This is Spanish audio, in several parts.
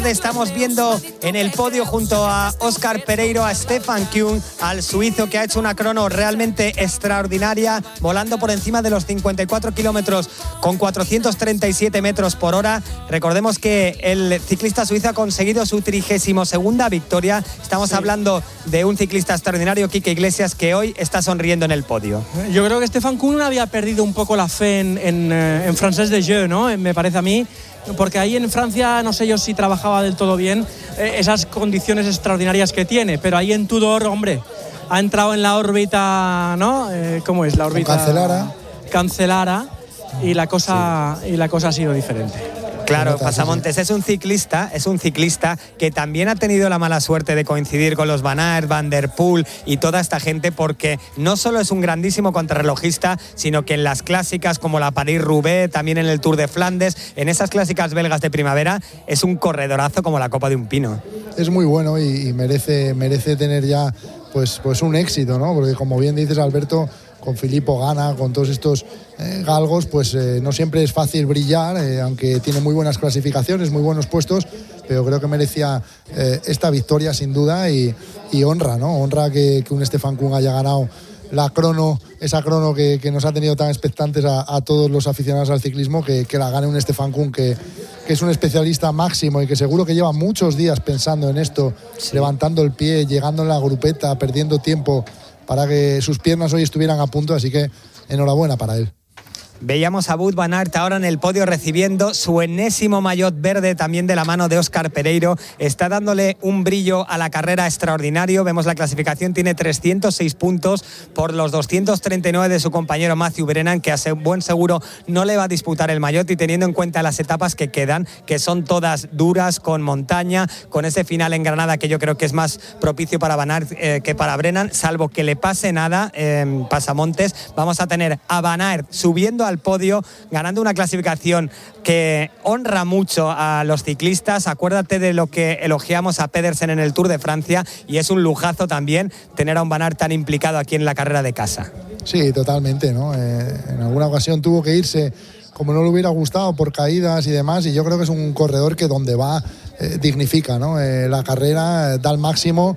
Estamos viendo en el podio junto a Óscar Pereiro a Stefan Küng, al suizo, que ha hecho una crono realmente extraordinaria, volando por encima de los 54 kilómetros con 437 metros por hora. Recordemos que el ciclista suizo ha conseguido su 32ª victoria. Estamos hablando de un ciclista extraordinario, Quique Iglesias, que hoy está sonriendo en el podio. Yo creo que Stefan Küng había perdido un poco la fe en Française des Jeux, ¿no? Me parece a mí. Porque ahí en Francia no sé yo si trabajaba del todo bien esas condiciones extraordinarias que tiene, pero ahí en Tudor, hombre, ha entrado en la órbita, ¿no? ¿Cómo es la órbita? Cancelara y la cosa ha sido diferente. Claro, Pasamontes es un ciclista que también ha tenido la mala suerte de coincidir con los Van Aert, Van der Poel y toda esta gente, porque no solo es un grandísimo contrarrelojista, sino que en las clásicas como la París-Roubaix, también en el Tour de Flandes, en esas clásicas belgas de primavera, es un corredorazo como la copa de un pino. Es muy bueno y merece tener ya pues un éxito, ¿no? Porque como bien dices, Alberto, con Filippo Ganna, con todos estos galgos, pues no siempre es fácil brillar, aunque tiene muy buenas clasificaciones, muy buenos puestos, pero creo que merecía esta victoria sin duda y honra, ¿no? Honra que un Stefan Küng haya ganado la crono, esa crono que nos ha tenido tan expectantes a todos los aficionados al ciclismo, que la gane un Stefan Küng que es un especialista máximo y que seguro que lleva muchos días pensando en esto, levantando el pie, llegando en la grupeta, perdiendo tiempo para que sus piernas hoy estuvieran a punto, así que enhorabuena para él. Veíamos a Wout van Aert ahora en el podio recibiendo su enésimo maillot verde, también de la mano de Óscar Pereiro. Está dándole un brillo a la carrera extraordinario. Vemos la clasificación, tiene 306 puntos por los 239 de su compañero Mathieu Brennan, que a buen seguro no le va a disputar el maillot, y teniendo en cuenta las etapas que quedan, que son todas duras, con montaña, con ese final en Granada que yo creo que es más propicio para Van Aert que para Brennan, salvo que le pase nada en Pasamontes. Vamos a tener a Van Aert subiendo al podio, ganando una clasificación que honra mucho a los ciclistas. Acuérdate de lo que elogiamos a Pedersen en el Tour de Francia, y es un lujazo también tener a un Van Aert tan implicado aquí en la carrera de casa. Sí, totalmente, ¿no? En alguna ocasión tuvo que irse como no le hubiera gustado por caídas y demás, y yo creo que es un corredor que donde va dignifica, ¿no? La carrera, da el máximo,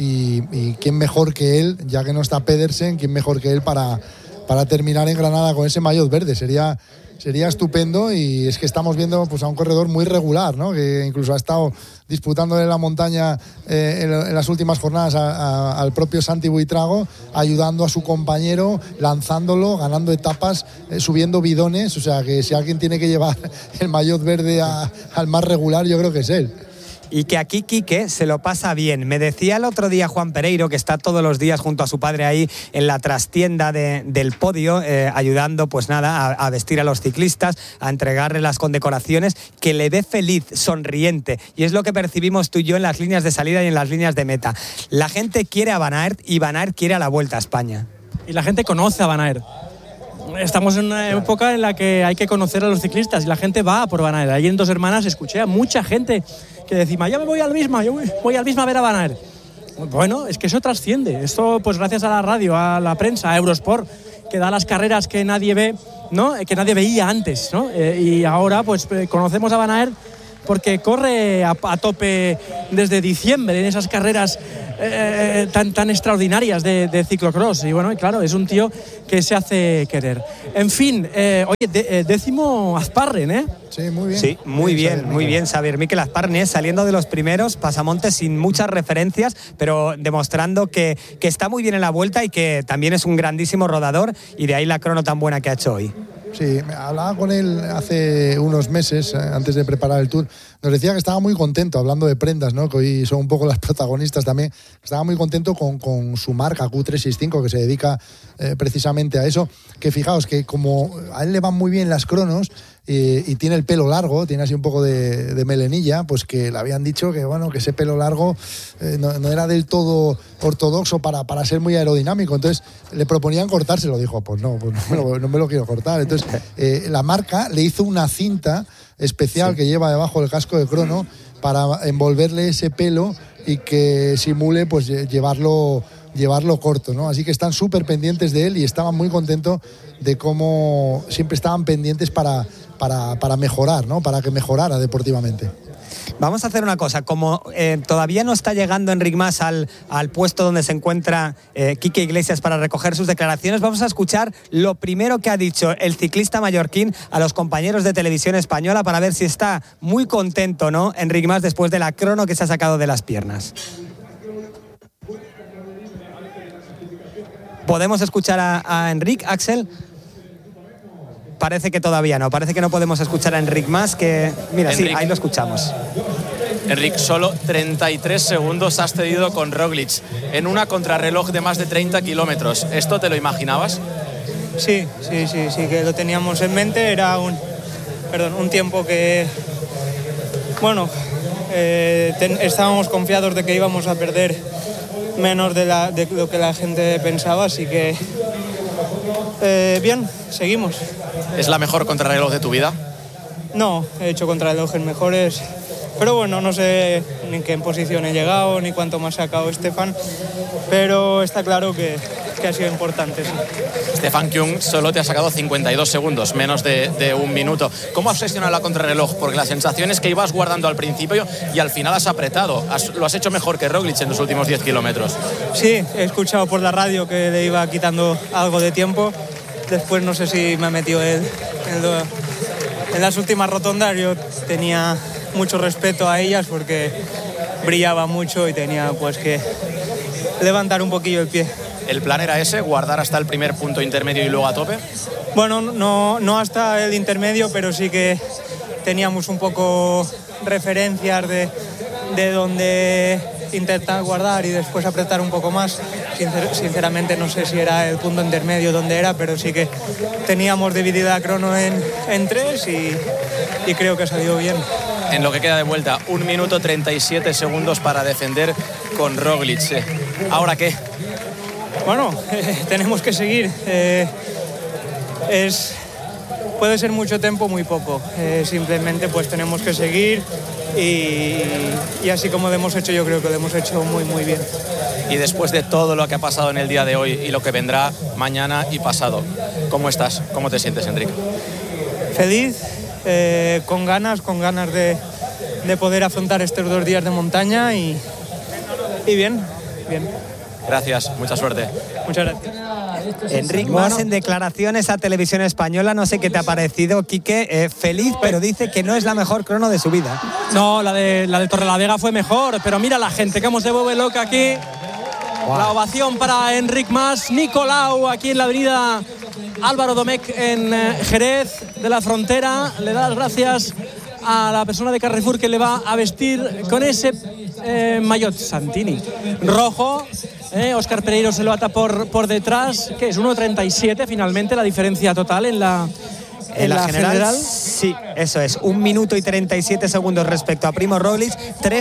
y quién mejor que él, ya que no está Pedersen, quién mejor que él para terminar en Granada con ese maillot verde. Sería estupendo, y es que estamos viendo pues a un corredor muy regular, ¿no? Que incluso ha estado disputándole la montaña en las últimas jornadas al propio Santi Buitrago, ayudando a su compañero, lanzándolo, ganando etapas, subiendo bidones. O sea que si alguien tiene que llevar el maillot verde al más regular, yo creo que es él. Y que aquí Quique se lo pasa bien. Me decía el otro día Juan Pereiro, que está todos los días junto a su padre ahí en la trastienda del podio, ayudando pues nada a vestir a los ciclistas, a entregarle las condecoraciones, que le ve feliz, sonriente, y es lo que percibimos tú y yo en las líneas de salida y en las líneas de meta. La gente quiere a Van Aert, y Van Aert quiere a la Vuelta a España. Y la gente conoce a Van Aert. Estamos en una época en la que hay que conocer a los ciclistas, y la gente va por Van Aert. Allí en Dos Hermanas escuché a mucha gente que decía: yo me voy al Visma, yo voy al Visma a ver a Van Aert. Bueno, es que eso trasciende. Esto pues gracias a la radio, a la prensa, a Eurosport, que da las carreras que nadie ve, ¿no? Que nadie veía antes, ¿no? Y ahora pues conocemos a Van Aert porque corre a tope desde diciembre en esas carreras tan extraordinarias de ciclocross. Y bueno, claro, es un tío que se hace querer. En fin, oye, décimo Azparren, ¿eh? Sí, muy bien. Sí, muy bien, Xavier Mikel Azparren, saliendo de los primeros, Pasamontes sin muchas referencias, pero demostrando que está muy bien en la Vuelta y que también es un grandísimo rodador, y de ahí la crono tan buena que ha hecho hoy. Sí, hablaba con él hace unos meses, antes de preparar el Tour. Nos decía que estaba muy contento, hablando de prendas, ¿no? Que hoy son un poco las protagonistas también. Estaba muy contento con su marca Q365, que se dedica precisamente a eso. Que fijaos que como a él le van muy bien las cronos, y tiene el pelo largo, tiene así un poco de melenilla, pues que le habían dicho que bueno, que ese pelo largo no era del todo ortodoxo para ser muy aerodinámico. Entonces le proponían cortárselo. Dijo, pues no me lo quiero cortar. Entonces la marca le hizo una cinta especial que lleva debajo del casco de crono para envolverle ese pelo y que simule pues llevarlo corto, ¿no? Así que están súper pendientes de él, y estaban muy contentos de cómo siempre estaban pendientes para mejorar, ¿no? Para que mejorara deportivamente. Vamos a hacer una cosa, como todavía no está llegando Enric Mas al puesto donde se encuentra Quique Iglesias para recoger sus declaraciones, vamos a escuchar lo primero que ha dicho el ciclista mallorquín a los compañeros de Televisión Española para ver si está muy contento, ¿no?, Enric Mas, después de la crono que se ha sacado de las piernas. ¿Podemos escuchar a Enric, Axel? Parece que todavía no, parece que no podemos escuchar a Enric Mas, que... Mira, Enric, sí, ahí lo escuchamos. Enric, solo 33 segundos has cedido con Roglic en una contrarreloj de más de 30 kilómetros. ¿Esto te lo imaginabas? Sí, que lo teníamos en mente. Era un tiempo que... Bueno, estábamos confiados de que íbamos a perder menos de lo que la gente pensaba, así que... bien, seguimos. ¿Es la mejor contrarreloj de tu vida? No, he hecho contrarrelojes mejores, pero bueno, no sé ni en qué posición he llegado, ni cuánto me ha sacado Stefan, pero está claro que ha sido importante. Sí. Stefan Küng solo te ha sacado 52 segundos, menos de un minuto. ¿Cómo has gestionado la contrarreloj? Porque la sensación es que ibas guardando al principio y al final has apretado. Lo has hecho mejor que Roglic en los últimos 10 kilómetros. Sí, he escuchado por la radio que le iba quitando algo de tiempo. Después no sé si me ha metido en las últimas rotondas. Yo tenía mucho respeto a ellas porque brillaba mucho y tenía pues que levantar un poquillo el pie. ¿El plan era ese, guardar hasta el primer punto intermedio y luego a tope? Bueno, no hasta el intermedio, pero sí que teníamos un poco referencias de dónde intentar guardar y después apretar un poco más. Sinceramente no sé si era el punto intermedio donde era, pero sí que teníamos dividida la crono en tres y creo que ha salido bien. En lo que queda de vuelta, 1 minuto 37 segundos para defender con Roglic. ¿Ahora qué? Bueno, tenemos que seguir. Puede ser mucho tiempo, muy poco. Simplemente pues tenemos que seguir y así como lo hemos hecho, yo creo que lo hemos hecho muy, muy bien. Y después de todo lo que ha pasado en el día de hoy y lo que vendrá mañana y pasado, ¿cómo estás? ¿Cómo te sientes, Enric? Feliz, con ganas de poder afrontar estos 2 días de montaña y bien. Gracias, mucha suerte. Muchas gracias. Enric Mas en declaraciones a Televisión Española, no sé qué te ha parecido, Quique, feliz, pero dice que no es la mejor crono de su vida. No, la de Torrelavega fue mejor, pero mira la gente, cómo se vuelve loca aquí. Wow. La ovación para Enric Mas, Nicolau, aquí en la avenida Álvaro Domecq en Jerez de la Frontera. Le da las gracias a la persona de Carrefour que le va a vestir con ese maillot Santini rojo. Óscar Pereiro se lo ata por detrás, que es 1.37 finalmente la diferencia total en la general. Sí, eso es, 1 minuto y 37 segundos respecto a Primo Roglic,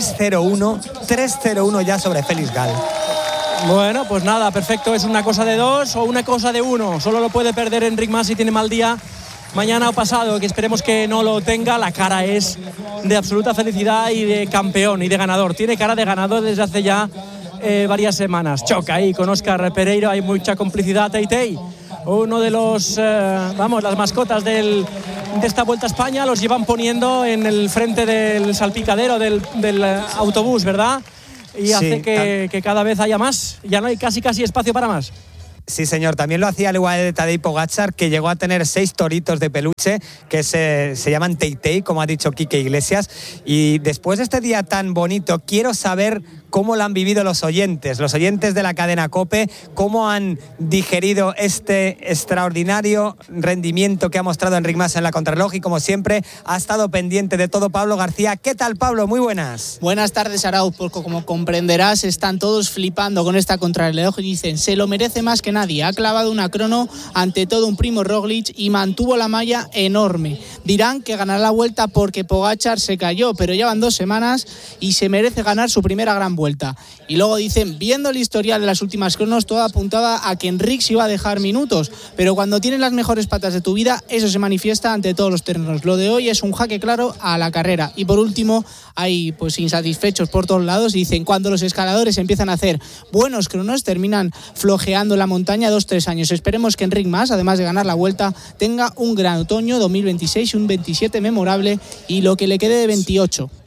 3.01 ya sobre Félix Gall. Bueno, pues nada, perfecto, es una cosa de 2 o una cosa de 1, solo lo puede perder Enric Mas si tiene mal día mañana o pasado, que esperemos que no lo tenga. La cara es de absoluta felicidad y de campeón y de ganador, tiene cara de ganador desde hace ya varias semanas. Choca ahí con Óscar Pereiro, hay mucha complicidad. Teitei, uno de los las mascotas de esta Vuelta a España, los llevan poniendo en el frente del salpicadero del autobús, ¿verdad? Y sí, hace que cada vez haya más, ya no hay casi espacio para más. Sí, señor. También lo hacía al igual de Tadej Pogačar, que llegó a tener 6 toritos de peluche que se llaman Teitei, como ha dicho Quique Iglesias. Y después de este día tan bonito, quiero saber cómo lo han vivido los oyentes de la cadena COPE, cómo han digerido este extraordinario rendimiento que ha mostrado Enric Mas en la contrarreloj, y como siempre ha estado pendiente de todo Pablo García. ¿Qué tal, Pablo? Muy buenas. Buenas tardes, Arau. Porque como comprenderás, están todos flipando con esta contrarreloj y dicen, se lo merece más que nadie. Ha clavado una crono ante todo un Primo Roglic y mantuvo la malla enorme. Dirán que ganará la Vuelta porque Pogačar se cayó, pero ya van 2 semanas y se merece ganar su primera gran Vuelta. Y luego dicen, viendo el historial de las últimas cronos, todo apuntaba a que Enric se iba a dejar minutos, pero cuando tienes las mejores patas de tu vida, eso se manifiesta ante todos los terrenos. Lo de hoy es un jaque claro a la carrera. Y por último, hay pues insatisfechos por todos lados. Dicen, cuando los escaladores empiezan a hacer buenos cronos, terminan flojeando en la montaña 2-3 años. Esperemos que Enric Mas, además de ganar la Vuelta, tenga un gran otoño 2026 y un 27 memorable y lo que le quede de 28.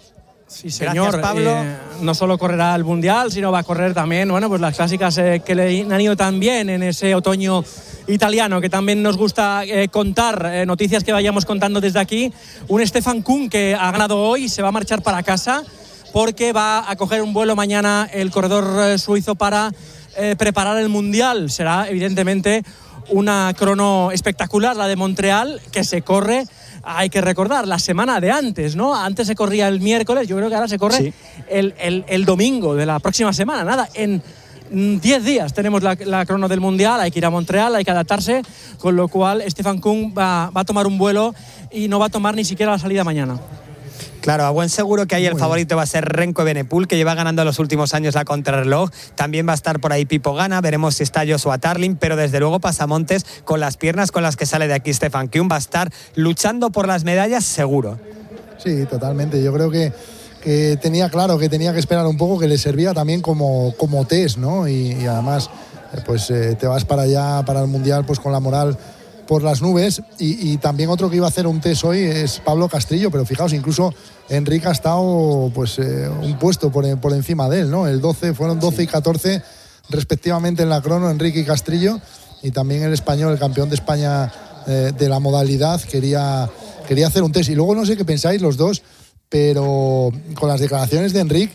Sí, señor. Gracias, Pablo. No solo correrá el Mundial, sino va a correr también, bueno, pues las clásicas que le han ido tan bien en ese otoño italiano, que también nos gusta contar, noticias que vayamos contando desde aquí. Un Stefan Küng que ha ganado hoy, se va a marchar para casa porque va a coger un vuelo mañana el corredor suizo para preparar el Mundial. Será evidentemente una crono espectacular, la de Montreal, que se corre, hay que recordar, la semana de antes, ¿no? Antes se corría el miércoles, yo creo que ahora se corre el domingo de la próxima semana. Nada, en 10 días tenemos la crono del Mundial, hay que ir a Montreal, hay que adaptarse, con lo cual Stefan Küng va a tomar un vuelo y no va a tomar ni siquiera la salida mañana. Claro, a buen seguro que ahí el favorito va a ser Remco Evenepoel, que lleva ganando los últimos años la contrarreloj. También va a estar por ahí Pipo Gana, veremos si está Joshua Tarling, pero desde luego Pasamontes, con las piernas con las que sale de aquí Stefan Küng, va a estar luchando por las medallas seguro. Sí, totalmente. Yo creo que tenía claro que tenía que esperar un poco, que le servía también como test, ¿no? Y además, pues te vas para allá, para el Mundial, pues con la moral por las nubes. Y también otro que iba a hacer un test hoy es Pablo Castrillo, pero fijaos, incluso Enric ha estado pues un puesto por encima de él, ¿no? Fueron 12 y 14 respectivamente en la crono, Enric y Castrillo, y también el español, el campeón de España de la modalidad, quería hacer un test. Y luego no sé qué pensáis los dos, pero con las declaraciones de Enric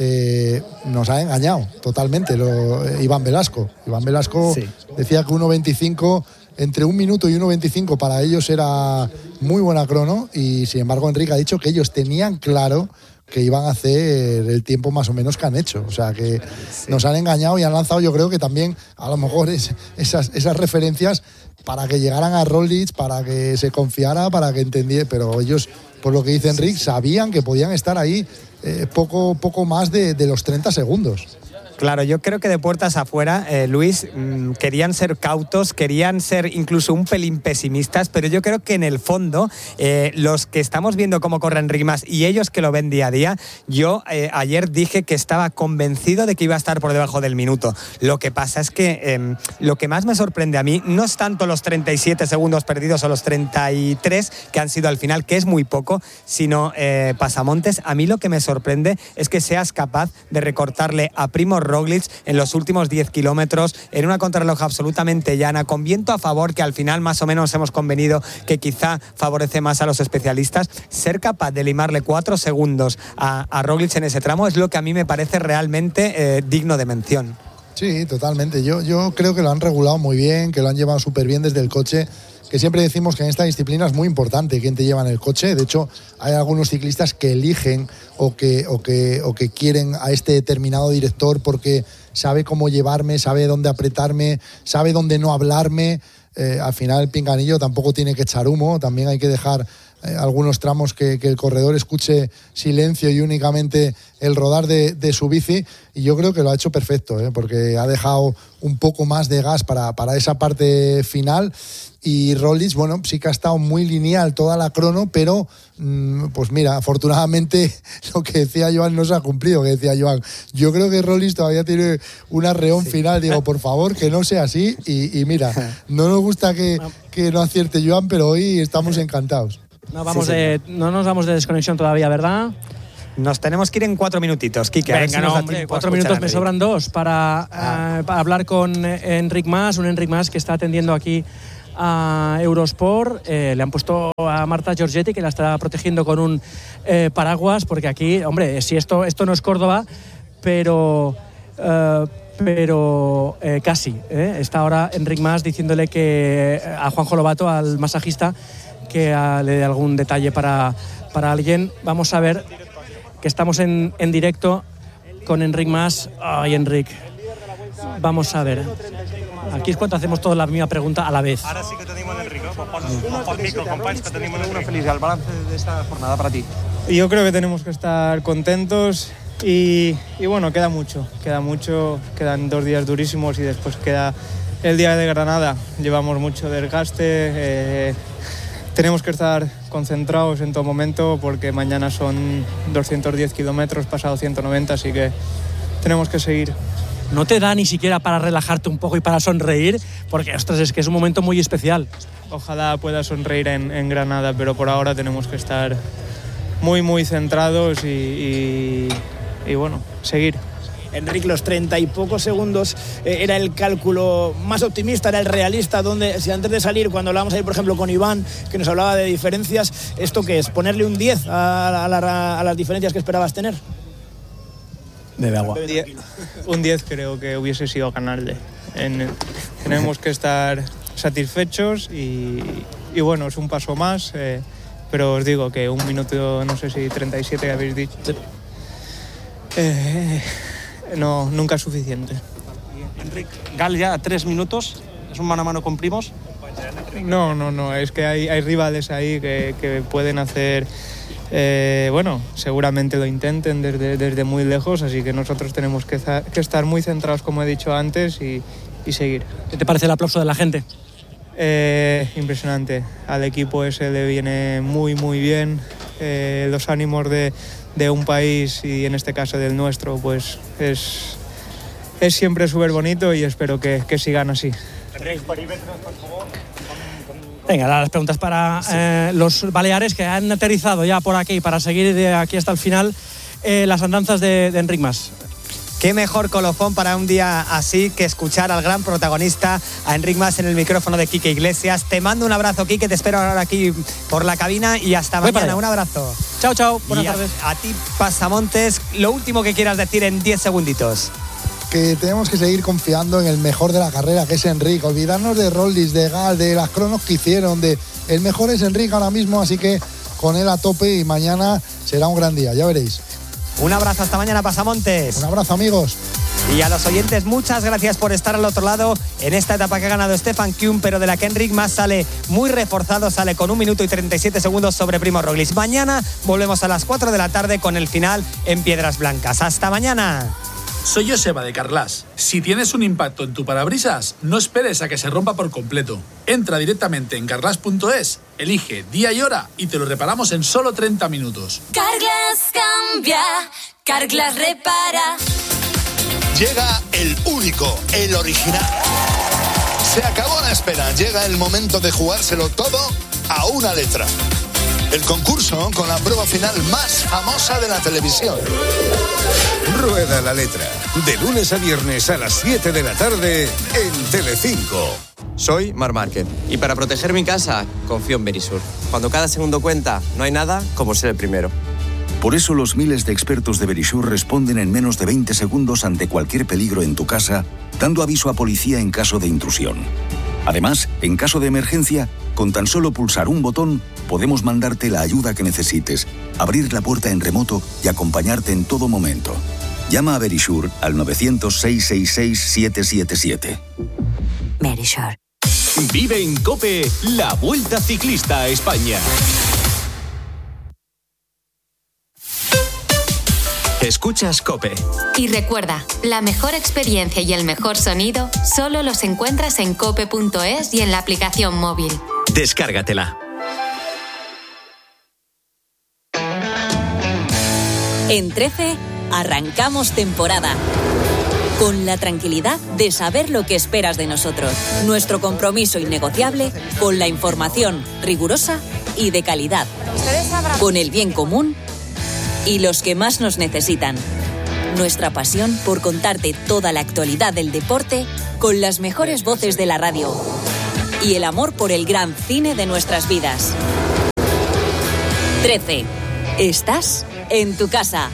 nos ha engañado totalmente Iván Velasco. Decía que 1.25, entre 1 minuto y 1.25 para ellos era muy buena crono, y sin embargo Enric ha dicho que ellos tenían claro que iban a hacer el tiempo más o menos que han hecho. O sea que nos han engañado y han lanzado, yo creo que también a lo mejor esas referencias para que llegaran a Roglic, para que se confiara, para que entendiera, pero ellos, por lo que dice Enric, sabían que podían estar ahí poco más de los 30 segundos. Claro, yo creo que de puertas afuera, Luis, querían ser cautos, querían ser incluso un pelín pesimistas, pero yo creo que en el fondo, los que estamos viendo cómo corre Enric Mas y ellos que lo ven día a día, yo ayer dije que estaba convencido de que iba a estar por debajo del minuto. Lo que pasa es que lo que más me sorprende a mí no es tanto los 37 segundos perdidos o los 33 que han sido al final, que es muy poco, sino Pasamontes. A mí lo que me sorprende es que seas capaz de recortarle a Primož Roglic en los últimos 10 kilómetros en una contrarreloj absolutamente llana, con viento a favor, que al final más o menos hemos convenido que quizá favorece más a los especialistas. Ser capaz de limarle 4 segundos a Roglic en ese tramo es lo que a mí me parece realmente digno de mención. Sí, totalmente. Yo creo que lo han regulado muy bien, que lo han llevado súper bien desde el coche, que siempre decimos que en esta disciplina es muy importante quién te lleva en el coche. De hecho, hay algunos ciclistas que eligen o que quieren a este determinado director porque sabe cómo llevarme, sabe dónde apretarme, sabe dónde no hablarme. Al final el pinganillo tampoco tiene que echar humo, también hay que dejar algunos tramos que el corredor escuche silencio y únicamente el rodar de su bici, y yo creo que lo ha hecho perfecto, porque ha dejado un poco más de gas para esa parte final. Y Roglic, bueno, sí que ha estado muy lineal toda la crono, pero pues mira, afortunadamente lo que decía Joan no se ha cumplido, que decía Joan, yo creo que Roglic todavía tiene un arreón final, digo, por favor, que no sea así, y mira, no nos gusta que no acierte Joan, pero hoy estamos encantados. No nos vamos de desconexión todavía, ¿verdad? Nos tenemos que ir en 4 minutitos, Quique. Venga, no, hombre, 4 minutos me sobran 2 para hablar con Enric Mas, un Enric Mas que está atendiendo aquí a Eurosport. Le han puesto a Marta Giorgetti, que la está protegiendo con un paraguas, porque aquí, hombre, si esto no es Córdoba, pero casi. Está ahora Enric Mas diciéndole que a Juanjo Lobato, al masajista, que le dé algún detalle para alguien. Vamos a ver, que estamos en directo con Enric Mas. Ay, Enric, vamos a ver. Aquí es cuando hacemos toda la misma pregunta a la vez. Ara sí que tenim en Enric, pel micro, companys, que tenim una felicidad. El balance de esta jornada para ti. Yo creo que tenemos que estar contentos y bueno, queda mucho, quedan 2 días durísimos y después queda el día de Granada. Llevamos mucho desgaste, tenemos que estar concentrados en todo momento porque mañana son 210 kilómetros, pasado 190, así que tenemos que seguir. ¿No te da ni siquiera para relajarte un poco y para sonreír? Porque, ostras, es que es un momento muy especial. Ojalá pueda sonreír en Granada, pero por ahora tenemos que estar muy, muy centrados y bueno, seguir. Enric, los 30 y pocos segundos era el cálculo más optimista, era el realista, donde si antes de salir, cuando hablábamos ahí por ejemplo con Iván, que nos hablaba de diferencias, ¿esto qué es? ¿Ponerle un 10 a las diferencias que esperabas tener? Bebe agua. Un 10 creo que hubiese sido ganarle. Tenemos que estar satisfechos y bueno, es un paso más, pero os digo que 1 minuto, no sé si 37 que habéis dicho, no, nunca es suficiente. Enric, Gal ya a 3 minutos, ¿es un mano a mano con Primož? No, es que hay rivales ahí que pueden hacer, bueno, seguramente lo intenten desde muy lejos, así que nosotros tenemos que estar muy centrados, como he dicho antes, y seguir. ¿Qué te parece el aplauso de la gente? Impresionante, al equipo ese le viene muy muy bien, los ánimos de un país y en este caso del nuestro, pues es siempre súper bonito y espero que sigan así. Venga, las preguntas para los baleares que han aterrizado ya por aquí para seguir de aquí hasta el final las andanzas de Enric Mas. Qué mejor colofón para un día así que escuchar al gran protagonista, a Enric Mas, en el micrófono de Quique Iglesias. Te mando un abrazo, Quique, te espero ahora aquí por la cabina y hasta mañana. Un abrazo. Chao, buenas tardes. A ti, Pasamontes, lo último que quieras decir en 10 segunditos. Que tenemos que seguir confiando en el mejor de la carrera, que es Enric. Olvidarnos de Roglic, de Gal, de las cronos que hicieron. El mejor es Enric ahora mismo, así que con él a tope y mañana será un gran día, ya veréis. Un abrazo, hasta mañana, Pasamontes. Un abrazo, amigos. Y a los oyentes, muchas gracias por estar al otro lado en esta etapa que ha ganado Stefan Küng, pero de la que Enric Mas sale muy reforzado, sale con 1 minuto y 37 segundos sobre Primož Roglič. Mañana volvemos a las 4 de la tarde con el final en Piedras Blancas. ¡Hasta mañana! Soy Joseba de Carglass. Si tienes un impacto en tu parabrisas, no esperes a que se rompa por completo. Entra directamente en carglass.es, elige día y hora y te lo reparamos en solo 30 minutos. Carglass cambia, Carglass repara. Llega el único, el original. Se acabó la espera, llega el momento de jugárselo todo a una letra. El concurso con la prueba final más famosa de la televisión. Rueda la letra, de lunes a viernes a las 7 de la tarde en Telecinco. Soy Marc Márquez y para proteger mi casa confío en Verisur. Cuando cada segundo cuenta, no hay nada como ser el primero. Por eso los miles de expertos de Verisur responden en menos de 20 segundos ante cualquier peligro en tu casa, dando aviso a policía en caso de intrusión. Además, en caso de emergencia, con tan solo pulsar un botón, podemos mandarte la ayuda que necesites, abrir la puerta en remoto y acompañarte en todo momento. Llama a Verisur al 900-666-777. Verisur. Vive en COPE la Vuelta Ciclista a España. Escuchas COPE. Y recuerda, la mejor experiencia y el mejor sonido solo los encuentras en cope.es y en la aplicación móvil. Descárgatela. En 13, arrancamos temporada. Con la tranquilidad de saber lo que esperas de nosotros. Nuestro compromiso innegociable con la información rigurosa y de calidad. Con el bien común y los que más nos necesitan. Nuestra pasión por contarte toda la actualidad del deporte con las mejores voces de la radio. Y el amor por el gran cine de nuestras vidas. 13. Estás en tu casa.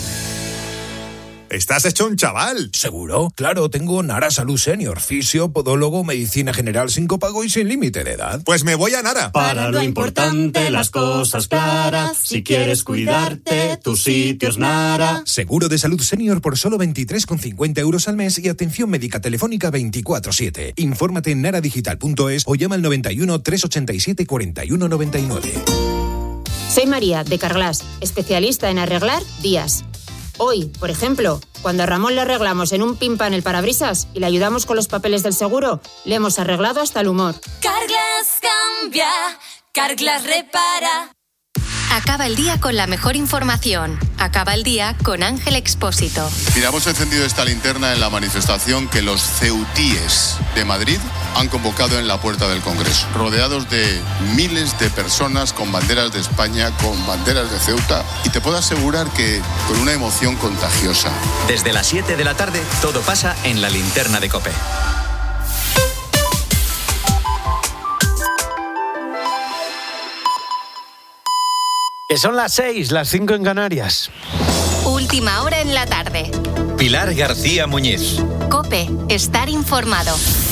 ¿Estás hecho un chaval? ¿Seguro? Claro, tengo Nara Salud Senior, fisio, podólogo, medicina general sin copago y sin límite de edad. Pues me voy a Nara. Para lo importante, las cosas claras. Si quieres cuidarte, tu sitio es Nara. Seguro de salud senior por solo 23,50 euros al mes y atención médica telefónica 24/7. Infórmate en naradigital.es o llama al 91 387 4199. Soy María, de Carglass, especialista en arreglar días. Hoy, por ejemplo, cuando a Ramón le arreglamos en un pimpan el parabrisas y le ayudamos con los papeles del seguro, le hemos arreglado hasta el humor. Carglass cambia, Carglass repara. Acaba el día con la mejor información. Acaba el día con Ángel Expósito. Mira, hemos encendido esta linterna en la manifestación que los ceutíes de Madrid han convocado en la puerta del Congreso, rodeados de miles de personas con banderas de España, con banderas de Ceuta, y te puedo asegurar que con una emoción contagiosa. Desde las 7 de la tarde, todo pasa en la linterna de COPE. Que son las 6, las 5 en Canarias. Última hora en la tarde. Pilar García Muñiz. COPE, estar informado.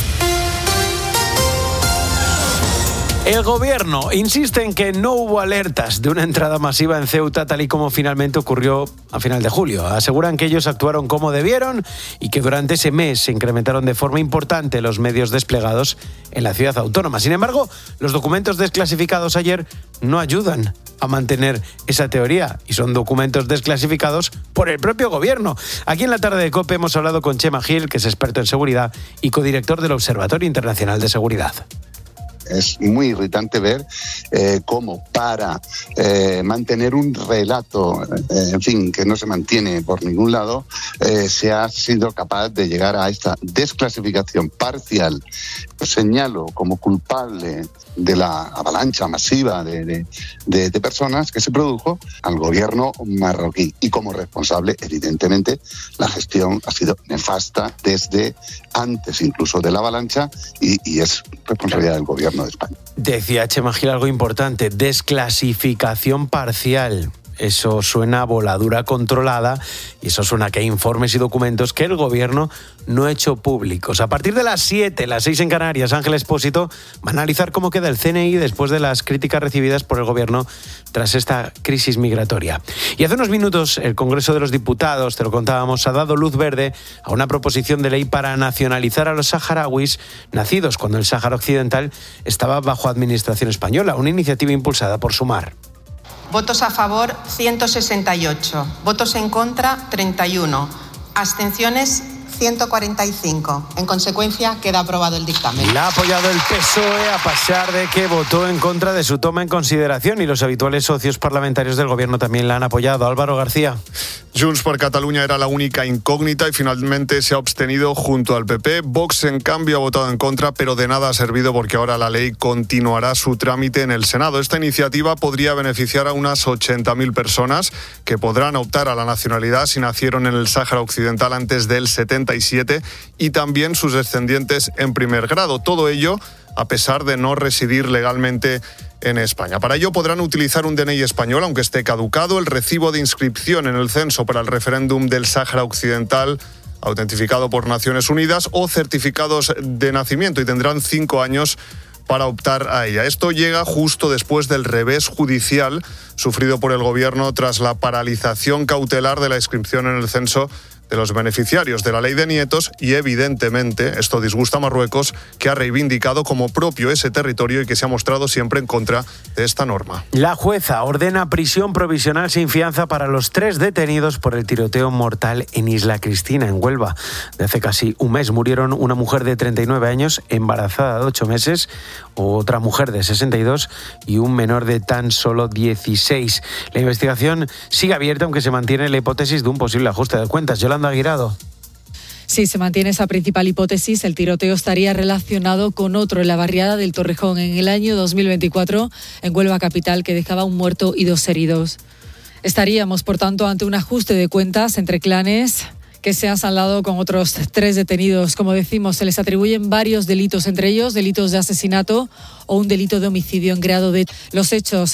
El gobierno insiste en que no hubo alertas de una entrada masiva en Ceuta, tal y como finalmente ocurrió a final de julio. Aseguran que ellos actuaron como debieron y que durante ese mes se incrementaron de forma importante los medios desplegados en la ciudad autónoma. Sin embargo, los documentos desclasificados ayer no ayudan a mantener esa teoría y son documentos desclasificados por el propio gobierno. Aquí en la tarde de COPE hemos hablado con Chema Gil, que es experto en seguridad y codirector del Observatorio Internacional de Seguridad. Es muy irritante ver cómo para mantener un relato, en fin, que no se mantiene por ningún lado, se ha sido capaz de llegar a esta desclasificación parcial. Señalo como culpable de la avalancha masiva de personas que se produjo al gobierno marroquí. Y como responsable, evidentemente, la gestión ha sido nefasta desde antes incluso de la avalancha y es responsabilidad del gobierno de España. Decía Chema Gil algo importante, desclasificación parcial. Eso suena a voladura controlada y eso suena a que hay informes y documentos que el gobierno no ha hecho públicos. A partir de las 7, las 6 en Canarias, Ángel Expósito va a analizar cómo queda el CNI después de las críticas recibidas por el gobierno tras esta crisis migratoria. Y hace unos minutos el Congreso de los Diputados, te lo contábamos, ha dado luz verde a una proposición de ley para nacionalizar a los saharauis nacidos cuando el Sáhara Occidental estaba bajo administración española, una iniciativa impulsada por Sumar. Votos a favor, 168. Votos en contra, 31. Abstenciones, 145. En consecuencia, queda aprobado el dictamen. La ha apoyado el PSOE a pesar de que votó en contra de su toma en consideración y los habituales socios parlamentarios del gobierno también la han apoyado. Álvaro García. Junts per Catalunya era la única incógnita y finalmente se ha abstenido junto al PP. Vox, en cambio, ha votado en contra, pero de nada ha servido porque ahora la ley continuará su trámite en el Senado. Esta iniciativa podría beneficiar a unas 80.000 personas que podrán optar a la nacionalidad si nacieron en el Sáhara Occidental antes del 77 y también sus descendientes en primer grado. Todo ello a pesar de no residir legalmente en España. Para ello podrán utilizar un DNI español, aunque esté caducado, el recibo de inscripción en el censo para el referéndum del Sáhara Occidental, autentificado por Naciones Unidas, o certificados de nacimiento, y tendrán 5 años para optar a ella. Esto llega justo después del revés judicial sufrido por el gobierno tras la paralización cautelar de la inscripción en el censo de los beneficiarios de la ley de nietos y, evidentemente, esto disgusta a Marruecos, que ha reivindicado como propio ese territorio y que se ha mostrado siempre en contra de esta norma. La jueza ordena prisión provisional sin fianza para los 3 detenidos por el tiroteo mortal en Isla Cristina, en Huelva. De hace casi un mes murieron una mujer de 39 años, embarazada de 8 meses, otra mujer de 62 y un menor de tan solo 16. La investigación sigue abierta, aunque se mantiene la hipótesis de un posible ajuste de cuentas. Yolanda Guirado. Sí, se mantiene esa principal hipótesis. El tiroteo estaría relacionado con otro en la barriada del Torrejón en el año 2024 en Huelva capital, que dejaba un muerto y 2 heridos. Estaríamos, por tanto, ante un ajuste de cuentas entre clanes que se han saldado con otros 3 detenidos. Como decimos, se les atribuyen varios delitos, entre ellos delitos de asesinato o un delito de homicidio en grado de... Los hechos